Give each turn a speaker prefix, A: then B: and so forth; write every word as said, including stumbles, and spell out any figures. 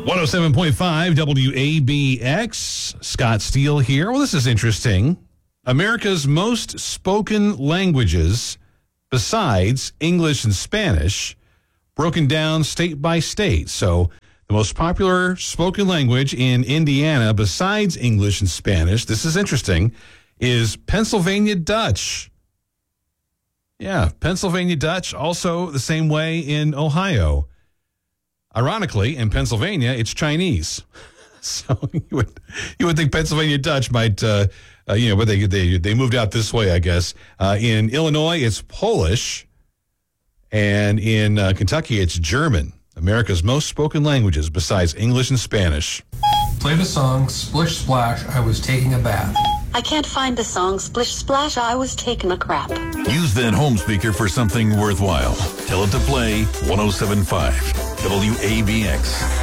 A: one oh seven point five W A B X. Scott Steele here. Well, this is interesting. America's most spoken languages besides English and Spanish, broken down state by state. So the most popular spoken language in Indiana besides English and Spanish, this is interesting, is Pennsylvania Dutch. Yeah, Pennsylvania Dutch, also the same way in Ohio. Ironically, in Pennsylvania, it's Chinese. So you would you would think Pennsylvania Dutch might, uh, uh, you know, but they they they moved out this way, I guess. Uh, in Illinois, it's Polish, and in uh, Kentucky, it's German. America's most spoken languages besides English and Spanish.
B: Play the song Splish Splash, I Was Taking a Bath.
C: I can't find the song Splish Splash, I Was Taking a Crap.
D: Use that home speaker for something worthwhile. Tell it to play one oh seven point five W A B X.